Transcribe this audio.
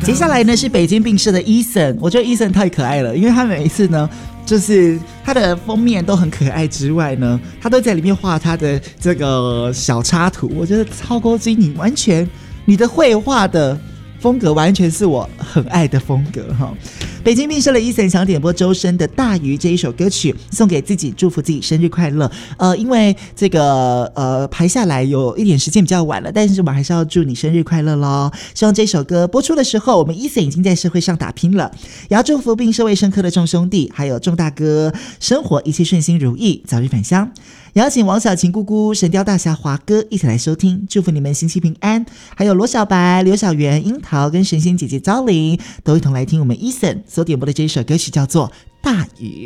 接下来呢是北京病社的 Eason， 我觉得 Eason 太可爱了，因为他每一次呢就是他的封面都很可爱之外呢，他都在里面画他的这个小插图，我觉得超勾筋，你的绘画的风格完全是我很爱的风格哈。北京病社的 Eason 想点播周深的《大鱼》这一首歌曲，送给自己，祝福自己生日快乐。因为这个排下来有一点时间比较晚了，但是我们还是要祝你生日快乐咯。希望这首歌播出的时候，我们 Eason 已经在社会上打拼了，也要祝福病社卫生科的众兄弟还有众大哥生活一切顺心如意，早日返乡。邀请王小晴姑姑、神雕大侠华哥一起来收听，祝福你们心情平安。还有罗小白、刘小媛、樱桃跟神仙姐姐昭玲都一同来听我们 Eason 所点播的这一首歌曲，叫做《大鱼》。